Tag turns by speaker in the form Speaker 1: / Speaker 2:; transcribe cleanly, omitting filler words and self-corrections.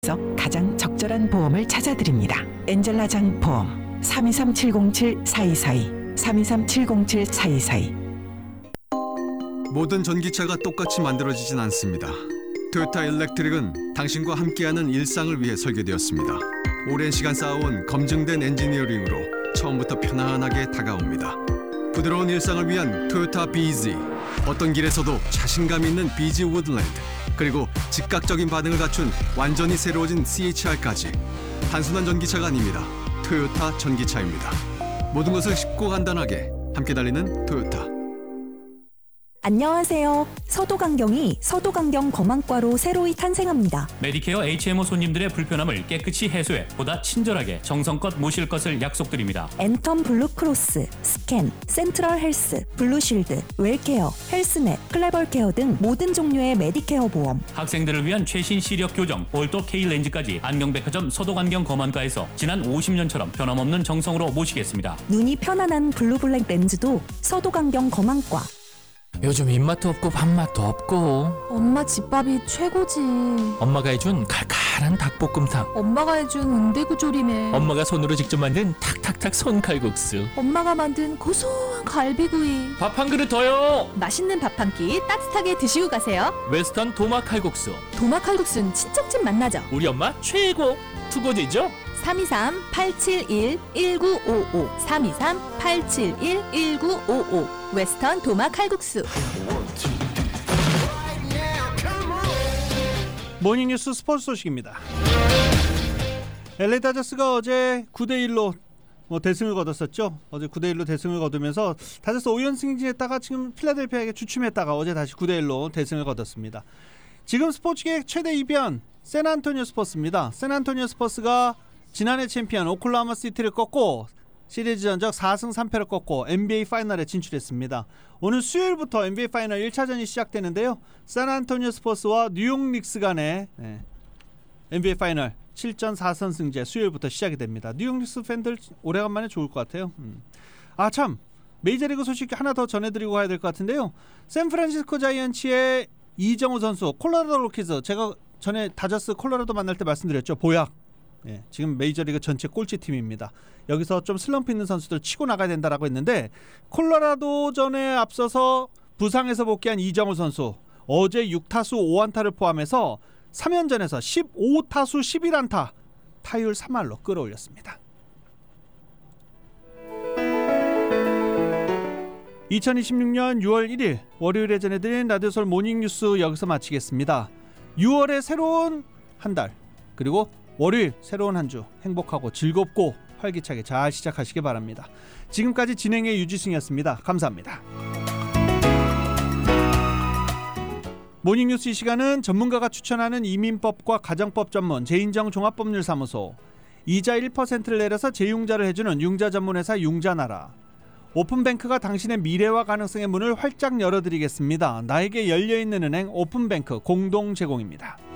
Speaker 1: 가장 적절한 보험을 찾아드립니다. 엔젤라장 보험 323-707-4242 323-707-4242.
Speaker 2: 모든 전기차가 똑같이 만들어지진 않습니다. 토요타 일렉트릭은 당신과 함께하는 일상을 위해 설계되었습니다. 오랜 시간 쌓아온 검증된 엔지니어링으로 처음부터 편안하게 다가옵니다. 부드러운 일상을 위한 토요타 BZ. 어떤 길에서도 자신감 있는 BZ 우드랜드. 그리고 즉각적인 반응을 갖춘 완전히 새로워진 CHR까지. 단순한 전기차가 아닙니다. 토요타 전기차입니다. 모든 것을 쉽고 간단하게 함께 달리는 토요타.
Speaker 3: 안녕하세요. 서도강경이 서도강경 검안과로 새로이 탄생합니다.
Speaker 4: 메디케어 HMO 손님들의 불편함을 깨끗이 해소해 보다 친절하게 정성껏 모실 것을 약속드립니다.
Speaker 3: 엔텀 블루크로스, 스캔, 센트럴 헬스, 블루쉴드, 웰케어, 헬스넷, 클레벌케어 등 모든 종류의 메디케어 보험.
Speaker 4: 학생들을 위한 최신 시력 교정, 볼도 K렌즈까지 안경백화점 서도강경 검안과에서 지난 50년처럼 변함없는 정성으로 모시겠습니다.
Speaker 3: 눈이 편안한 블루블랙 렌즈도 서도강경 검안과.
Speaker 5: 요즘 입맛도 없고 밥맛도 없고.
Speaker 6: 엄마 집밥이 최고지.
Speaker 5: 엄마가 해준 칼칼한 닭볶음탕.
Speaker 6: 엄마가 해준 응대구조림에
Speaker 5: 엄마가 손으로 직접 만든 탁탁탁 손칼국수.
Speaker 6: 엄마가 만든 고소한 갈비구이.
Speaker 5: 밥 한 그릇 더요.
Speaker 6: 맛있는 밥 한 끼 따뜻하게 드시고 가세요.
Speaker 5: 웨스턴 도마 칼국수.
Speaker 6: 도마 칼국수는 친척집 맛나죠.
Speaker 5: 우리 엄마 최고. 투고지죠?
Speaker 6: 323-871-1955 323-871-1955 웨스턴 도마 칼국수.
Speaker 7: 모닝뉴스 스포츠 소식입니다. LA 다저스가 어제 9대1로 대승을 거뒀었죠. 어제 9대1로 대승을 거두면서 다저스 5연 승진했다가 지금 필라델피아에게 주춤했다가 어제 다시 9대1로 대승을 거뒀습니다. 지금 스포츠계 최대 이변 샌안토니오 스퍼스입니다. 샌안토니오 스퍼스가 지난해 챔피언 오클라호마 시티를 꺾고 시리즈 전적 4승 3패를 꺾고 NBA 파이널에 진출했습니다. 오늘 수요일부터 NBA 파이널 1차전이 시작되는데요. 샌안토니오 스퍼스와 뉴욕 닉스 간의 NBA 파이널 7전 4선승제 수요일부터 시작이 됩니다. 뉴욕 닉스 팬들 오래간만에 좋을 것 같아요. 참 메이저리그 소식 하나 더 전해드리고 가야 될 것 같은데요. 샌프란시스코 자이언츠의 이정우 선수, 콜로라도 로키즈, 제가 전에 다저스 콜로라도 만날 때 말씀드렸죠. 보약. 지금 메이저리그 전체 꼴찌팀입니다. 여기서 좀 슬럼프 있는 선수들 치고 나가야 된다라고 했는데 콜로라도전에 앞서서 부상에서 복귀한 이정우 선수 어제 6타수 5안타를 포함해서 3연전에서 15타수 11안타 타율 3할로 끌어올렸습니다. 2026년 6월 1일 월요일에 전해드린 라디오솔 모닝뉴스 여기서 마치겠습니다. 6월의 새로운 한 달 그리고 월요일 새로운 한 주 행복하고 즐겁고 활기차게 잘 시작하시기 바랍니다. 지금까지 진행의 유지승이었습니다. 감사합니다. 모닝뉴스 이 시간은 전문가가 추천하는 이민법과 가정법 전문 제인정 종합법률사무소, 이자 1%를 내려서 재융자를 해주는 융자 전문회사 융자나라, 오픈뱅크가 당신의 미래와 가능성의 문을 활짝 열어드리겠습니다. 나에게 열려있는 은행 오픈뱅크 공동 제공입니다.